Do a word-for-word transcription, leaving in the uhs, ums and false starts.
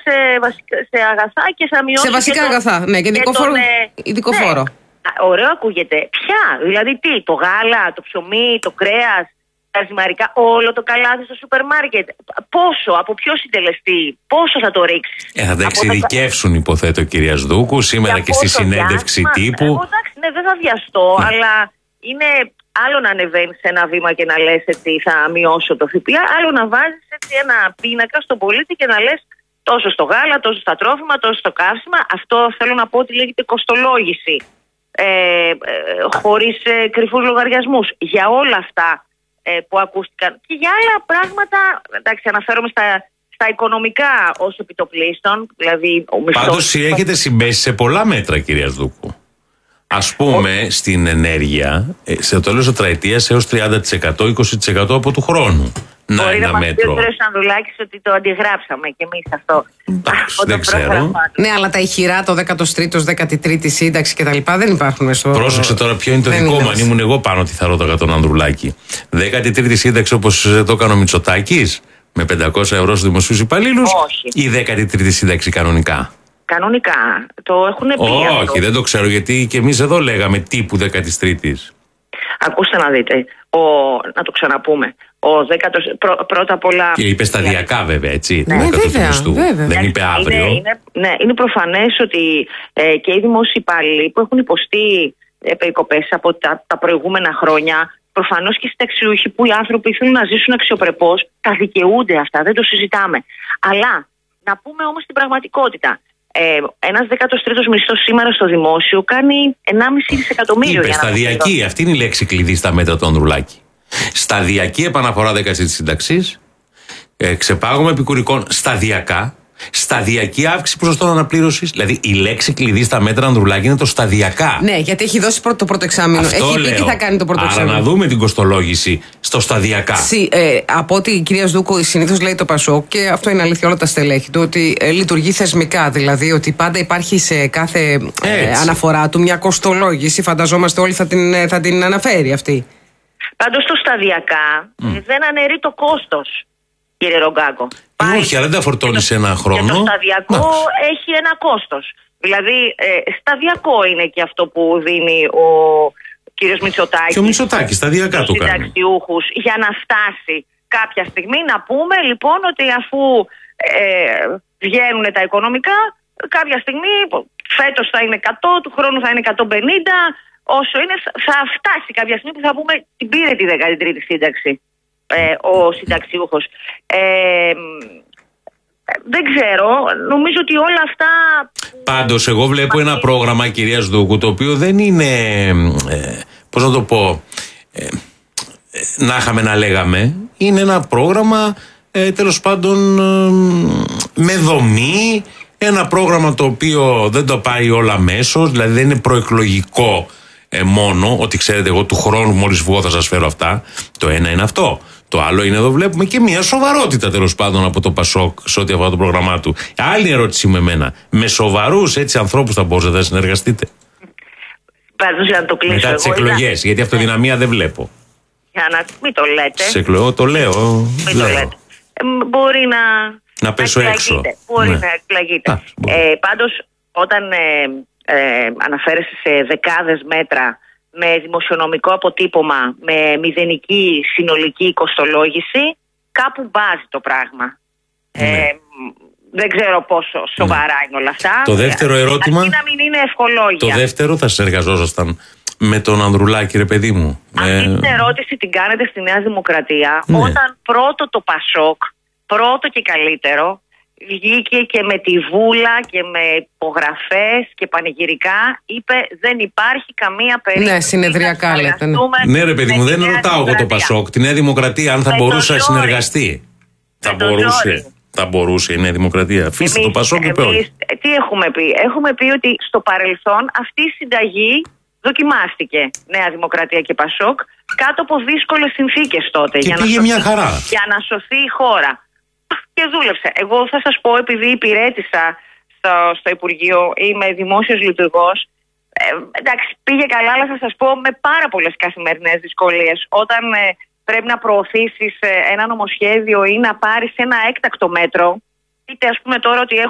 σε, βασικά, σε αγαθά και θα μειώσει. Σε βασικά και το, αγαθά, ναι, και ειδικό φόρο. Ειδικό ναι, φόρο. Ωραίο ακούγεται. Ποια, δηλαδή τι, το γάλα, το ψωμί, το κρέας, τα ζυμαρικά, όλο το καλάθι στο σούπερ μάρκετ. Πόσο, από ποιο συντελεστή, πόσο θα το ρίξει. Ε, θα τα εξειδικεύσουν, το... υποθέτω, κυρία Σδούκου, σήμερα για και στη συνέντευξη διάστημα, τύπου. Εγώ, εντάξει, ναι, δεν θα βιαστώ, ναι. Αλλά είναι άλλο να ανεβαίνει σε ένα βήμα και να λες ότι θα μειώσω το ΦΠΑ, άλλο να βάζεις έτσι ένα πίνακα στον πολίτη και να λες τόσο στο γάλα, τόσο στα τρόφιμα, τόσο στο καύσιμα. Αυτό θέλω να πω ότι λέγεται κοστολόγηση. Ε, ε, χωρίς ε, κρυφούς λογαριασμούς. Για όλα αυτά ε, που ακούστηκαν και για άλλα πράγματα, εντάξει, αναφέρομαι στα, στα οικονομικά ως επιτοπλίστων, δηλαδή ο μισθός. Πάντως έχετε συμπέσει σε πολλά μέτρα, κυρία Σδούκου. Ας πούμε, ο... στην ενέργεια, σε το τέλος τετραετίας έως τριάντα τοις εκατό, είκοσι τοις εκατό από του χρόνου. Να Μπορεί ένα να μέτρο. Μπορεί να Ανδρουλάκης ότι το αντιγράψαμε κι εμείς αυτό. Εντάξει, δεν ξέρω. Ναι, αλλά τα ηχηρά, το δέκατος τρίτος, δέκατη τρίτη σύνταξη κτλ. Δεν υπάρχουν στο. Πρόσεξε τώρα ποιο είναι το δεν δικό μου. Αν ήμουν εγώ πάνω, τι θα ρώταγα τον Ανδρουλάκη. δέκατη τρίτη σύνταξη όπως το έκανε ο Μητσοτάκης, με πεντακόσια ευρώ στους δημοσίους υπαλλήλους, ή δέκατη τρίτη σύνταξη κανονικά. Κανονικά. Το έχουν πει. Όχι, αυτό. Δεν το ξέρω, γιατί και εμείς εδώ λέγαμε τύπου δέκατη τρίτη. Ακούστε να δείτε. Ο, να το ξαναπούμε. Ο δέκατος, πρω, πρώτα απ' όλα. Και είπε σταδιακά, βέβαια, έτσι. Ναι, το βέβαια, βέβαια. Δεν είπε αύριο. Είναι, είναι, ναι, είναι προφανές ότι ε, και οι δημόσιοι υπάλληλοι που έχουν υποστεί ε, περικοπές από τα, τα προηγούμενα χρόνια, προφανώς και οι συνταξιούχοι που οι άνθρωποι θέλουν να ζήσουν αξιοπρεπώς, τα δικαιούνται αυτά, δεν το συζητάμε. Αλλά να πούμε όμως την πραγματικότητα. Ε, ένας δέκατος τρίτος μισθός σήμερα στο δημόσιο κάνει ενάμιση δισεκατομμύριο. Είπε σταδιακή, αυτή είναι η λέξη κλειδί στα μέτρα του Ανδρουλάκη. Σταδιακή επαναφορά δέκατη της σύνταξης, ε, ξεπάγωμα επικουρικών σταδιακά, σταδιακή αύξηση ποσοστών αναπλήρωσης. Δηλαδή η λέξη κλειδί στα μέτρα Ανδρουλάκη είναι το σταδιακά. Ναι, γιατί έχει δώσει το πρώτο εξάμηνο. Αυτό έχει λέω. πει τι θα κάνει το πρώτο εξάμηνο. Άρα να δούμε την κοστολόγηση στο σταδιακά. Συ, ε, από ό,τι η κυρία Σδούκου συνήθως λέει το Πασόκ, και αυτό είναι αλήθεια όλα τα στελέχη του, ότι ε, λειτουργεί θεσμικά. Δηλαδή ότι πάντα υπάρχει σε κάθε ε, αναφορά του μια κοστολόγηση. Φανταζόμαστε όλοι θα την, θα την αναφέρει αυτή. Πάντως το σταδιακά mm. δεν αναιρεί το κόστος, κύριε Ρογκάκο. Ε, όχι, αλλά δεν τα φορτώνει σε ένα χρόνο. Και το σταδιακό να. έχει ένα κόστος. Δηλαδή ε, σταδιακό είναι και αυτό που δίνει ο κύριος Μητσοτάκης. Και ο Μητσοτάκης σταδιακά το κάνει. Συνταξιούχους για να φτάσει κάποια στιγμή να πούμε λοιπόν ότι αφού ε, βγαίνουν τα οικονομικά, κάποια στιγμή φέτος θα είναι εκατό, του χρόνου θα είναι εκατόν πενήντα. Όσο είναι, θα φτάσει κάποια στιγμή που θα πούμε την πήρε τη δέκατη τρίτη σύνταξη ε, ο συνταξιούχος. Ε, δεν ξέρω, νομίζω ότι όλα αυτά. Πάντως εγώ βλέπω ένα πρόγραμμα, κυρία Σδούκου, το οποίο δεν είναι, ε, πώς να το πω, ε, ε, να είχαμε να λέγαμε. Είναι ένα πρόγραμμα ε, τέλος πάντων ε, με δομή, ένα πρόγραμμα το οποίο δεν το πάει όλα αμέσως, δηλαδή δεν είναι προεκλογικό ε, μόνο, ότι ξέρετε εγώ του χρόνου μόλις βγω θα σας φέρω αυτά. Το ένα είναι αυτό. Το άλλο είναι εδώ βλέπουμε και μια σοβαρότητα τέλος πάντων από το Πασόκ σε ό,τι αφορά το πρόγραμμά του. Άλλη ερώτηση με μένα. Με σοβαρούς έτσι ανθρώπους θα μπορούσατε να συνεργαστείτε? Πάντως για να το κλείσω. Μετά τις εκλογές, είδα... γιατί αυτοδυναμία δεν βλέπω. Για να μην το λέτε. Σε εκλογό το λέω. Μην λέω. το λέτε. Ε, μπορεί να... Να πέσω να έξω. Μπορεί ναι. να εκπλαγείτε. Α, ε, πάντως όταν ε, ε, αναφέρεστε σε δεκάδες μέτρα με δημοσιονομικό αποτύπωμα, με μηδενική συνολική κοστολόγηση, κάπου μπάζει το πράγμα. Ναι. Ε, δεν ξέρω πόσο σοβαρά ναι. είναι όλα αυτά. Το δεύτερο ερώτημα. Αρκεί να μην είναι ευχολόγια. Το δεύτερο, θα συνεργαζόσασταν με τον Ανδρουλάκη, ρε παιδί μου? Αυτή ε... την ερώτηση την κάνετε στη Νέα Δημοκρατία, ναι. όταν πρώτο το Πασόκ, πρώτο και καλύτερο, βγήκε και με τη βούλα και με υπογραφές και πανηγυρικά είπε δεν υπάρχει καμία περίπτωση. Ναι, συνεδριακά λέτε. Ναι. ναι ρε παιδί μου, δεν ρωτάω εγώ το Πασόκ. Τη Νέα Δημοκρατία αν θα με μπορούσε να συνεργαστεί. Θα μπορούσε, θα μπορούσε η Νέα Δημοκρατία. Αφήστε το Πασόκ και πέρα. Τι έχουμε πει? Έχουμε πει ότι στο παρελθόν αυτή η συνταγή δοκιμάστηκε, Νέα Δημοκρατία και Πασόκ, κάτω από δύσκολες συνθήκες τότε. Και για πήγε να μια σωθεί, χαρά. Για να σωθεί η χώρα. Και δούλεψε. Εγώ θα σας πω, επειδή υπηρέτησα στο, στο Υπουργείο, είμαι δημόσιος λειτουργός, ε, εντάξει, πήγε καλά, αλλά θα σας πω με πάρα πολλές καθημερινές δυσκολίες. Όταν ε, πρέπει να προωθήσεις ε, ένα νομοσχέδιο ή να πάρεις ένα έκτακτο μέτρο, είτε ας πούμε τώρα ότι